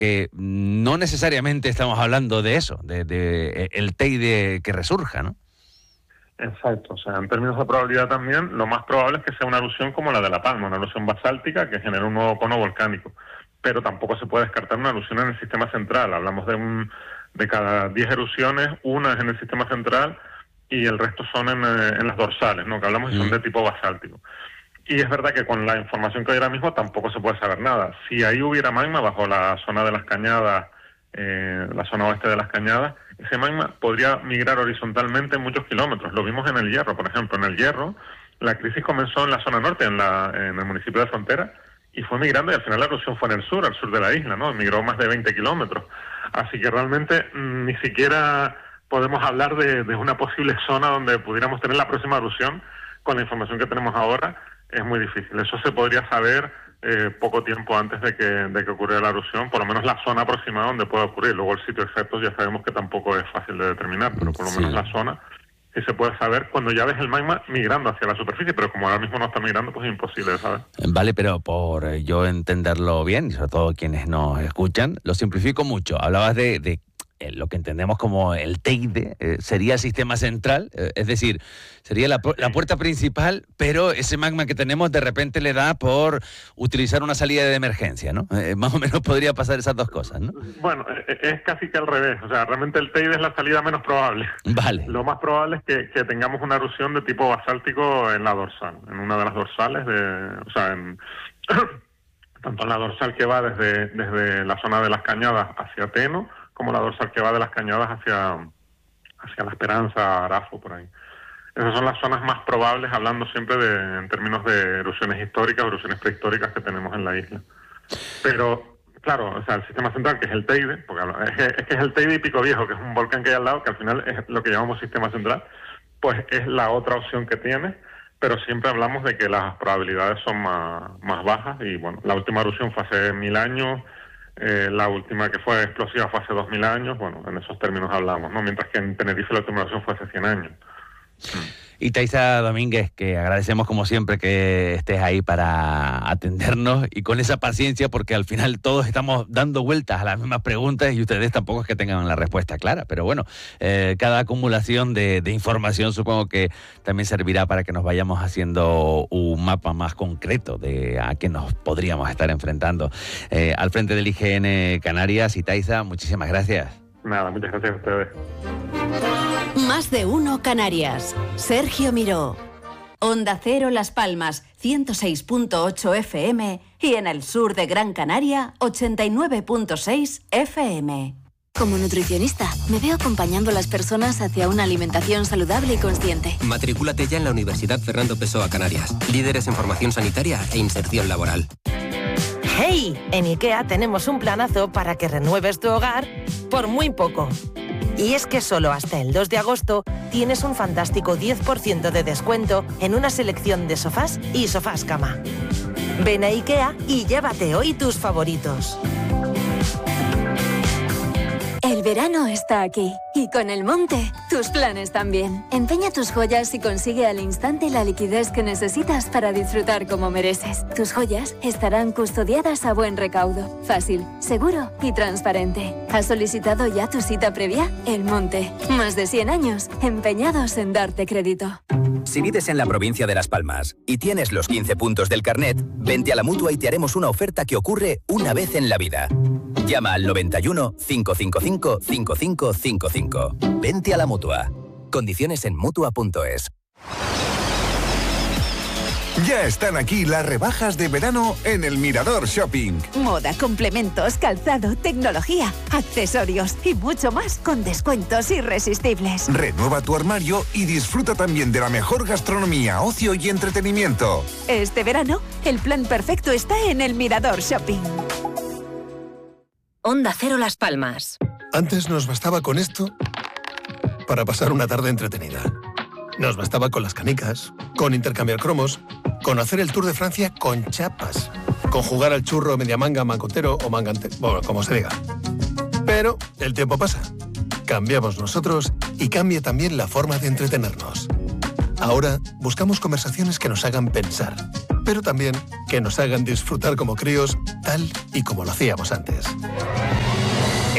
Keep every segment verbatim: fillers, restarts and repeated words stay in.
que no necesariamente estamos hablando de eso, de, de el teide que resurja, ¿no? Exacto, o sea, en términos de probabilidad también, lo más probable es que sea una erupción como la de La Palma, una erupción basáltica que genera un nuevo cono volcánico, pero tampoco se puede descartar una erupción en el sistema central. Hablamos de un de cada diez erupciones, una es en el sistema central y el resto son en, en las dorsales, ¿no? Que hablamos y son de tipo basáltico. Y es verdad que con la información que hay ahora mismo tampoco se puede saber nada. Si ahí hubiera magma bajo la zona de las Cañadas, eh, la zona oeste de las Cañadas, ese magma podría migrar horizontalmente muchos kilómetros. Lo vimos en el Hierro, por ejemplo. En el Hierro, la crisis comenzó en la zona norte, en, la, en el municipio de Frontera, y fue migrando, y al final la erupción fue en el sur, al sur de la isla, ¿no? Migró más de veinte kilómetros. Así que realmente mmm, ni siquiera podemos hablar de, de una posible zona donde pudiéramos tener la próxima erupción. Con la información que tenemos ahora, es muy difícil. Eso se podría saber eh, poco tiempo antes de que, de que ocurriera la erupción, por lo menos la zona aproximada donde puede ocurrir. Luego el sitio exacto ya sabemos que tampoco es fácil de determinar, pero por lo menos sí. La zona sí se puede saber cuando ya ves el magma migrando hacia la superficie, pero como ahora mismo no está migrando, pues es imposible de saber. Vale, pero por yo entenderlo bien, y sobre todo quienes nos escuchan, lo simplifico mucho. Hablabas de... de... lo que entendemos como el teide, eh, sería el sistema central, eh, es decir, sería la, la puerta principal, pero ese magma que tenemos de repente le da por utilizar una salida de emergencia, ¿no? Eh, más o menos podría pasar esas dos cosas, ¿no? Bueno, es casi que al revés, o sea, realmente el teide es la salida menos probable. Vale. Lo más probable es que, que tengamos una erupción de tipo basáltico en la dorsal, en una de las dorsales, de, o sea, en... tanto en la dorsal que va desde, desde la zona de las Cañadas hacia Teno, como la dorsal que va de las Cañadas hacia, hacia La Esperanza, Arafo, por ahí. Esas son las zonas más probables, hablando siempre de en términos de erupciones históricas, erupciones prehistóricas que tenemos en la isla. Pero, claro, o sea, el sistema central, que es el Teide, porque es que, es que es el Teide y Pico Viejo, que es un volcán que hay al lado, que al final es lo que llamamos sistema central, pues es la otra opción que tiene, pero siempre hablamos de que las probabilidades son más, más bajas, y bueno, la última erupción fue hace mil años, Eh, la última que fue explosiva fue hace dos mil años, bueno, en esos términos hablamos, ¿no? Mientras que en Tenerife la última erupción fue hace cien años. Y Taisa Domínguez, que agradecemos como siempre que estés ahí para atendernos y con esa paciencia, porque al final todos estamos dando vueltas a las mismas preguntas y ustedes tampoco es que tengan la respuesta clara, pero bueno, eh, cada acumulación de, de información supongo que también servirá para que nos vayamos haciendo un mapa más concreto de a qué nos podríamos estar enfrentando. Eh, al frente del I G N Canarias, y Taisa, muchísimas gracias. Nada, muchas gracias a ustedes. Más de uno Canarias. Sergio Miró. Onda Cero Las Palmas, ciento seis punto ocho F M y en el sur de Gran Canaria, ochenta y nueve punto seis F M. Como nutricionista, me veo acompañando a las personas hacia una alimentación saludable y consciente. Matrículate ya en la Universidad Fernando Pessoa Canarias, líderes en formación sanitaria e inserción laboral. ¡Hey! En IKEA tenemos un planazo para que renueves tu hogar por muy poco. Y es que solo hasta el dos de agosto tienes un fantástico diez por ciento de descuento en una selección de sofás y sofás cama. Ven a IKEA y llévate hoy tus favoritos. El verano está aquí y con el monte, tus planes también. Empeña tus joyas y consigue al instante la liquidez que necesitas para disfrutar como mereces. Tus joyas estarán custodiadas a buen recaudo, fácil, seguro y transparente. ¿Has solicitado ya tu cita previa? El Monte, más de cien años empeñados en darte crédito. Si vives en la provincia de Las Palmas y tienes los quince puntos del carnet, vente a la Mutua y te haremos una oferta que ocurre una vez en la vida. Llama al noventa y uno, cinco cinco cinco, cinco cinco cinco cinco. Vente a la Mutua. Condiciones en Mutua punto es. Ya están aquí las rebajas de verano en el Mirador Shopping. Moda, complementos, calzado, tecnología, accesorios y mucho más con descuentos irresistibles. Renueva tu armario y disfruta también de la mejor gastronomía, ocio y entretenimiento. Este verano, el plan perfecto está en el Mirador Shopping. Onda Cero Las Palmas. Antes nos bastaba con esto para pasar una tarde entretenida. Nos bastaba con las canicas, con intercambiar cromos, con hacer el Tour de Francia con chapas, con jugar al churro media manga, mancotero o mangante, bueno, como se diga. Pero el tiempo pasa. Cambiamos nosotros y cambia también la forma de entretenernos. Ahora buscamos conversaciones que nos hagan pensar, pero también que nos hagan disfrutar como críos, tal y como lo hacíamos antes.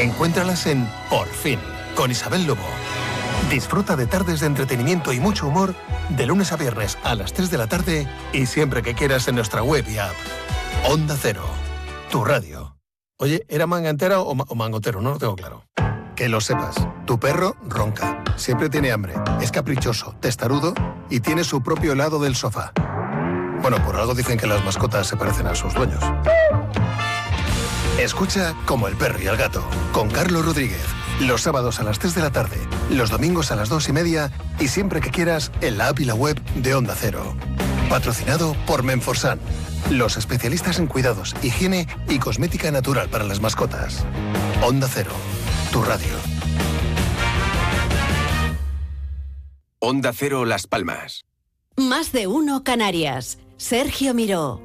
Encuéntralas en Por Fin, con Isabel Lobo. Disfruta de tardes de entretenimiento y mucho humor de lunes a viernes a las tres de la tarde y siempre que quieras en nuestra web y app. Onda Cero, tu radio. Oye, ¿era manga entera o, ma- o mangotero? No lo tengo claro. Que lo sepas, tu perro ronca, siempre tiene hambre, es caprichoso, testarudo y tiene su propio helado del sofá. Bueno, por algo dicen que las mascotas se parecen a sus dueños. Escucha Como el perro y el gato, con Carlos Rodríguez. Los sábados a las tres de la tarde, los domingos a las dos y media y siempre que quieras en la app y la web de Onda Cero. Patrocinado por Menforsan, los especialistas en cuidados, higiene y cosmética natural para las mascotas. Onda Cero, tu radio. Onda Cero Las Palmas. Más de uno Canarias. Sergio Miró.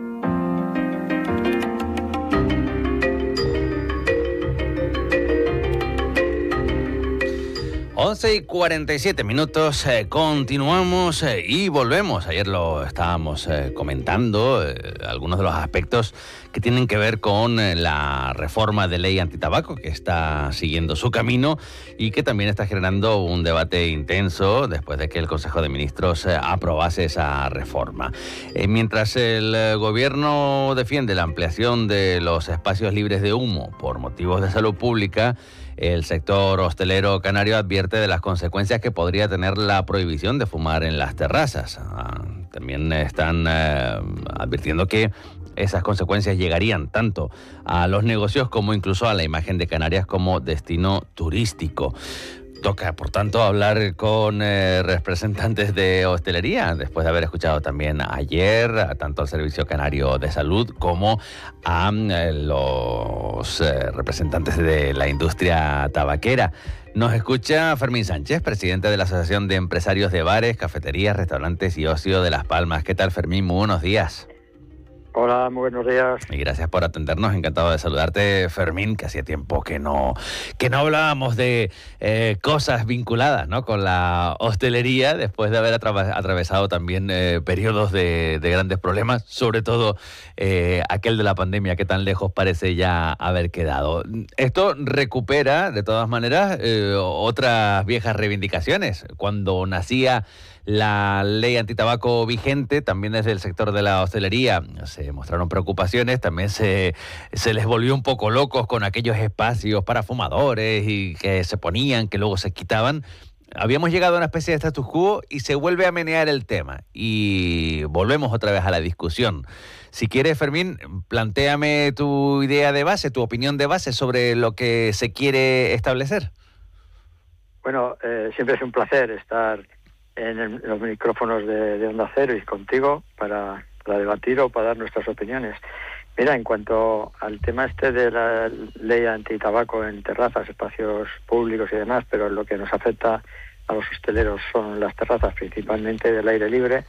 once y cuarenta y siete minutos, eh, continuamos eh, y volvemos. Ayer lo estábamos eh, comentando, eh, algunos de los aspectos que tienen que ver con eh, la reforma de ley antitabaco que está siguiendo su camino y que también está generando un debate intenso después de que el Consejo de Ministros eh, aprobase esa reforma. Eh, mientras el eh, gobierno defiende la ampliación de los espacios libres de humo por motivos de salud pública, el sector hostelero canario advierte de las consecuencias que podría tener la prohibición de fumar en las terrazas. Ah, también están eh, advirtiendo que esas consecuencias llegarían tanto a los negocios como incluso a la imagen de Canarias como destino turístico. Toca, por tanto, hablar con eh, representantes de hostelería, después de haber escuchado también ayer a tanto al Servicio Canario de Salud como a eh, los eh, representantes de la industria tabaquera. Nos escucha Fermín Sánchez, presidente de la Asociación de Empresarios de Bares, Cafeterías, Restaurantes y Ocio de Las Palmas. ¿Qué tal, Fermín? Muy buenos días. Hola, muy buenos días. Y gracias por atendernos. Encantado de saludarte, Fermín, que hacía tiempo que no, que no hablábamos de eh, cosas vinculadas, ¿no?, con la hostelería, después de haber atra- atravesado también eh, periodos de, de grandes problemas, sobre todo eh, aquel de la pandemia, que tan lejos parece ya haber quedado. Esto recupera, de todas maneras, eh, otras viejas reivindicaciones. Cuando nacía la ley antitabaco vigente, también desde el sector de la hostelería se mostraron preocupaciones, también se, se les volvió un poco locos con aquellos espacios para fumadores y que se ponían, que luego se quitaban. Habíamos llegado a una especie de status quo y se vuelve a menear el tema y volvemos otra vez a la discusión. Si quieres, Fermín, plantéame tu idea de base, tu opinión de base sobre lo que se quiere establecer. Bueno, eh, siempre es un placer estar en, el, en los micrófonos de, de Onda Cero y contigo para, para debatir o para dar nuestras opiniones. Mira, en cuanto al tema este de la ley antitabaco en terrazas, espacios públicos y demás, pero lo que nos afecta a los hosteleros son las terrazas, principalmente del aire libre,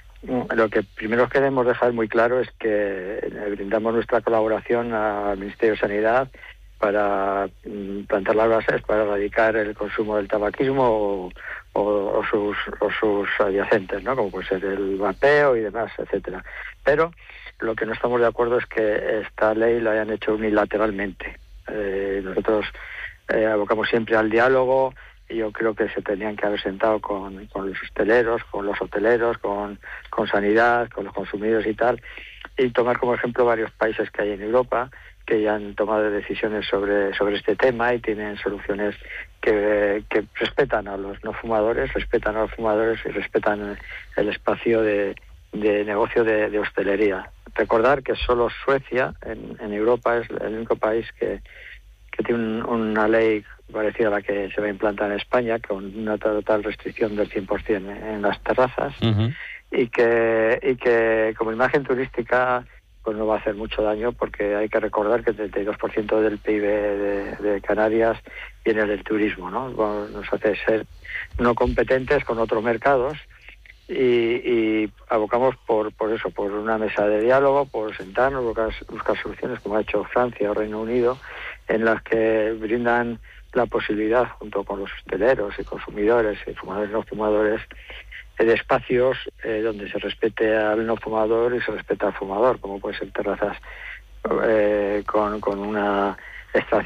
lo que primero queremos dejar muy claro es que brindamos nuestra colaboración al Ministerio de Sanidad para plantar las bases para erradicar el consumo del tabaquismo o, o, o, sus, o sus adyacentes, ¿no?, como puede ser el vapeo y demás, etcétera. Pero lo que no estamos de acuerdo es que esta ley la hayan hecho unilateralmente. Eh, nosotros eh, abocamos siempre al diálogo y yo creo que se tenían que haber sentado con, con los hosteleros, con los hoteleros, con, con sanidad, con los consumidores y tal, y tomar como ejemplo varios países que hay en Europa que ya han tomado decisiones sobre sobre este tema y tienen soluciones que, que respetan a los no fumadores, respetan a los fumadores y respetan el espacio de, de negocio de, de hostelería. Recordar que solo Suecia en, en Europa es el único país que, que tiene un, una ley parecida a la que se va a implantar en España, con una total restricción del cien por ciento en las terrazas, uh-huh. y que y que como imagen turística pues no va a hacer mucho daño, porque hay que recordar que el treinta y dos por ciento del P I B de, de Canarias viene del turismo, ¿no? Nos hace ser no competentes con otros mercados y, y abocamos por por eso, por una mesa de diálogo, por sentarnos, buscar, buscar soluciones como ha hecho Francia o Reino Unido, en las que brindan la posibilidad, junto con los hosteleros y consumidores y fumadores y no fumadores, de espacios eh, donde se respete al no fumador y se respeta al fumador, como puede ser terrazas eh, con, con una extracción